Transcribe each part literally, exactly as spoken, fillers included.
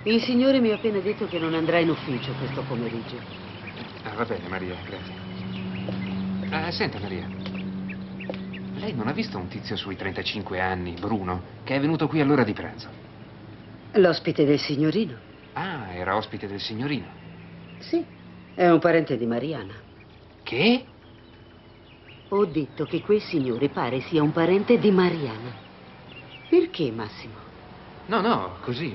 Il signore mi ha appena detto che non andrà in ufficio questo pomeriggio. Ah, va bene, Maria, grazie. Ah, senta, Maria. Lei non ha visto un tizio sui trentacinque anni, Bruno, che è venuto qui all'ora di pranzo? L'ospite del signorino? Ah, era ospite del signorino. Sì, è un parente di Mariana. Che? Ho detto che quel signore pare sia un parente di Mariana. Perché, Massimo? No, no, così.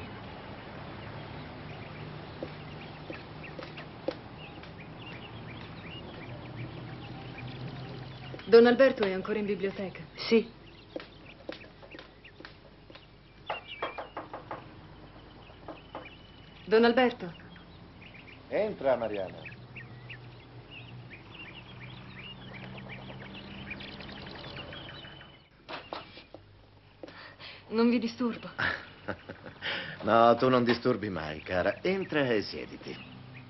Don Alberto è ancora in biblioteca? Sì. Don Alberto? Entra, Mariana. Non vi disturbo. No, tu non disturbi mai, cara. Entra e siediti.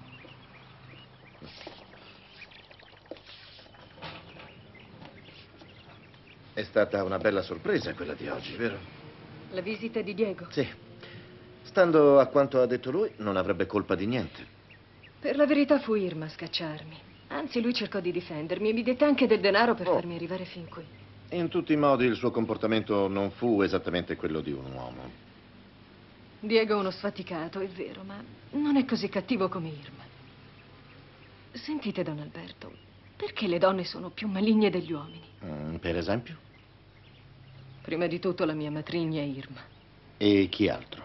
È stata una bella sorpresa quella di oggi, vero? La visita di Diego? Sì. Stando a quanto ha detto lui, non avrebbe colpa di niente. Per la verità fu Irma a scacciarmi. Anzi, lui cercò di difendermi e mi dette anche del denaro per Oh. farmi arrivare fin qui. In tutti i modi il suo comportamento non fu esattamente quello di un uomo. Diego è uno sfaticato, è vero, ma non è così cattivo come Irma. Sentite, Don Alberto, perché le donne sono più maligne degli uomini? Mm, per esempio? Prima di tutto la mia matrigna Irma. E chi altro?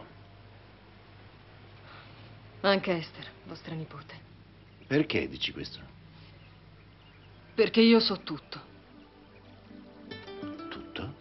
Anche Esther, vostra nipote. Perché dici questo? Perché io so tutto. Tutto?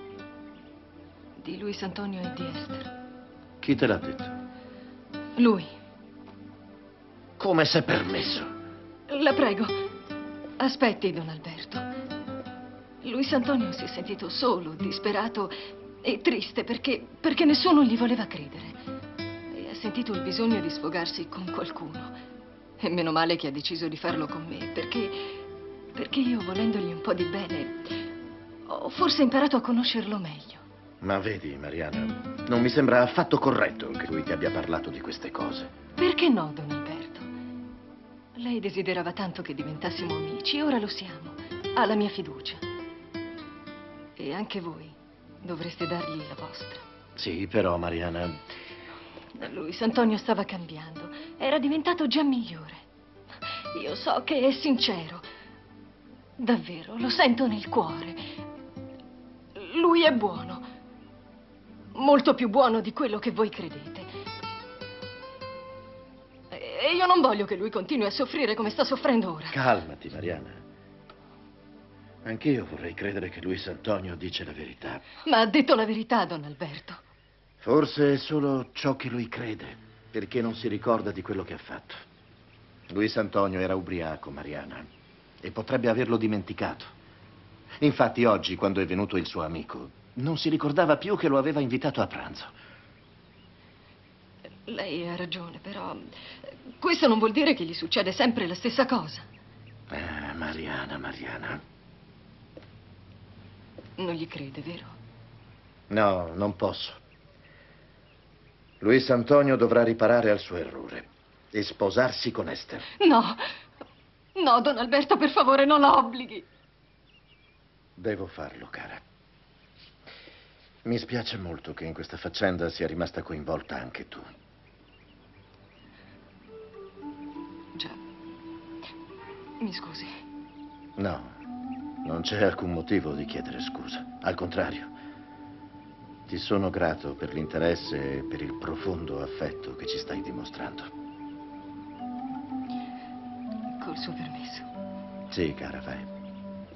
Di Luis Antonio e di Esther. Chi te l'ha detto? Lui. Come s'è permesso? La prego, aspetti, Don Alberto. Luis Antonio si è sentito solo, disperato e triste perché, perché nessuno gli voleva credere. E ha sentito il bisogno di sfogarsi con qualcuno. E meno male che ha deciso di farlo con me, perché, perché io, volendogli un po' di bene, ho forse imparato a conoscerlo meglio. Ma vedi, Mariana, non mi sembra affatto corretto che lui ti abbia parlato di queste cose. Perché no, Don Alberto? Lei desiderava tanto che diventassimo amici, ora lo siamo. Ha la mia fiducia. E anche voi dovreste dargli la vostra. Sì, però, Mariana... Luis Antonio stava cambiando. Era diventato già migliore. Io so che è sincero. Davvero, lo sento nel cuore. Lui è buono. Molto più buono di quello che voi credete. E io non voglio che lui continui a soffrire come sta soffrendo ora. Calmati, Mariana. Anch'io vorrei credere che Luis Antonio dice la verità. Ma ha detto la verità, Don Alberto. Forse è solo ciò che lui crede, perché non si ricorda di quello che ha fatto. Luis Antonio era ubriaco, Mariana, e potrebbe averlo dimenticato. Infatti oggi, quando è venuto il suo amico, non si ricordava più che lo aveva invitato a pranzo. Lei ha ragione, però questo non vuol dire che gli succede sempre la stessa cosa. Eh, Mariana, Mariana. Non gli crede, vero? No, non posso. Luis Antonio dovrà riparare al suo errore e sposarsi con Esther. No, no, Don Alberto, per favore, non la obblighi. Devo farlo, cara. Mi spiace molto che in questa faccenda sia rimasta coinvolta anche tu. Già. Mi scusi. No, non c'è alcun motivo di chiedere scusa. Al contrario, ti sono grato per l'interesse e per il profondo affetto che ci stai dimostrando. Col suo permesso. Sì, cara, vai.